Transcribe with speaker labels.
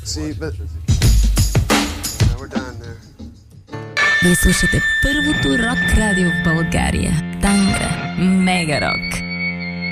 Speaker 1: See, but we're done there.
Speaker 2: Вие слушате първото рок радио в България. Тангра. Мега рок.